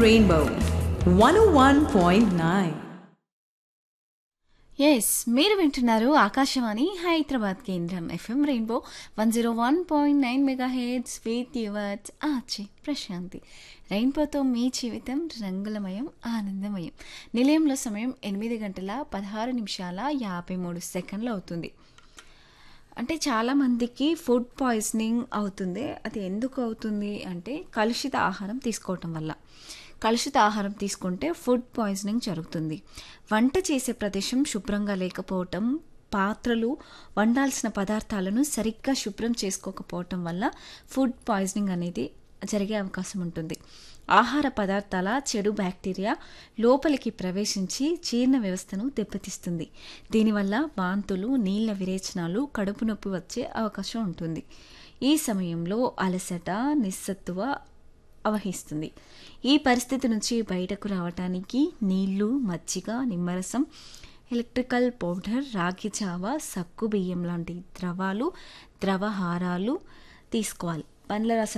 Rainbow 101.9. Yes మీరు వింటున్నారు ఆకాశవాణి హైదరాబాద్ కేంద్రం FM rainbow 101.9 mega heads with yours ఆచి ప్రశాంతి. రెయిన్బోతో మీ జీవితం రంగులమయం ఆనందమయం. నిలయంలో సమయం 8:16 అవుతుంది. అంటే చాలామందికి ఫుడ్ పాయిజనింగ్ అవుతుంది. అది ఎందుకు అవుతుంది అంటే కలుషిత ఆహారం తీసుకోవటం వల్ల. కలుషిత ఆహారం తీసుకుంటే ఫుడ్ పాయిజనింగ్ జరుగుతుంది. వంట చేసే ప్రదేశం శుభ్రంగా లేకపోవటం, పాత్రలు, వండాల్సిన పదార్థాలను సరిగ్గా శుభ్రం చేసుకోకపోవటం వల్ల ఫుడ్ పాయిజనింగ్ అనేది జరిగే అవకాశం ఉంటుంది. ఆహార పదార్థాల చెడు బ్యాక్టీరియా లోపలికి ప్రవేశించి జీర్ణ వ్యవస్థను దెబ్బతీస్తుంది. దీనివల్ల వాంతులు, నీళ్ల విరేచనాలు, కడుపు నొప్పి వచ్చే అవకాశం ఉంటుంది. ఈ సమయంలో అలసట, నిస్సత్తువ అవహిస్తుంది. ఈ పరిస్థితి నుంచి బయటకు రావటానికి నీళ్లు, మజ్జిగ, నిమ్మరసం, ఎలక్ట్రికల్ పౌడర్, రాగి జావ, సగ్గు బియ్యం లాంటి ద్రవాలు, ద్రవహారాలు తీసుకోవాలి. పండ్ల రసం